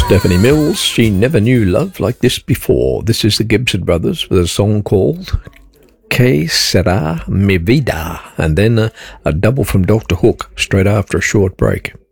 Stephanie Mills, she never knew love like this before. This is the Gibson Brothers with a song called Que Sera Mi Vida, and then a double from Dr. Hook straight after a short break.